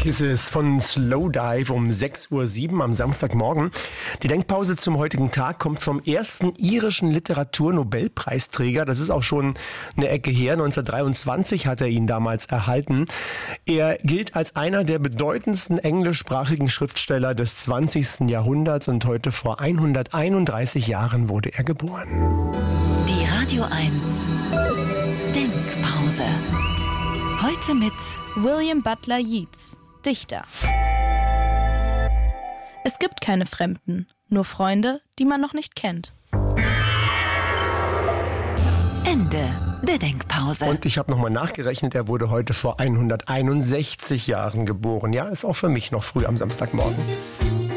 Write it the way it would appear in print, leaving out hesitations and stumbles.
Kisses von Slowdive um 6.07 Uhr am Samstagmorgen. Die Denkpause zum heutigen Tag kommt vom ersten irischen Literaturnobelpreisträger. Das ist auch schon eine Ecke her. 1923 hat er ihn damals erhalten. Er gilt als einer der bedeutendsten englischsprachigen Schriftsteller des 20. Jahrhunderts und heute vor 131 Jahren wurde er geboren. Die Radio 1 Denkpause. Heute mit William Butler Yeats, Dichter. Es gibt keine Fremden, nur Freunde, die man noch nicht kennt. Ende der Denkpause. Und ich habe nochmal nachgerechnet, er wurde heute vor 161 Jahren geboren. Ja, ist auch für mich noch früh am Samstagmorgen.